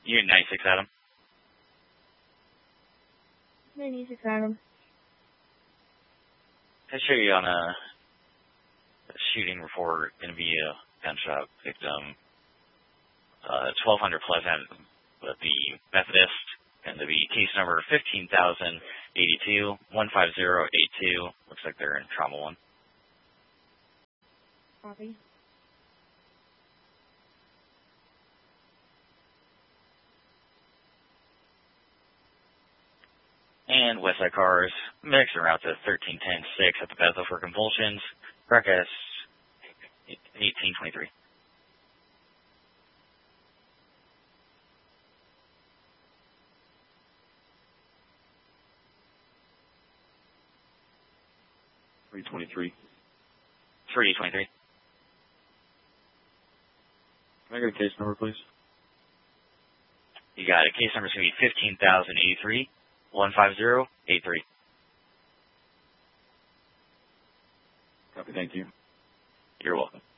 Unit 96, Adam. 96, Adam. I show you on a shooting report, going to be a gunshot victim. 1200 Pleasant, with the Methodist, and to be case number 15,082, 15082. Looks like they're in trauma 1. Copy. And Westside Cars, mix around to 1310-6 at the Bethel for convulsions. Breakfast 1823. $323. 323. Can I get a case number, please? You got it. Case number is going to be 15,083, 15083. Copy, thank you. You're welcome.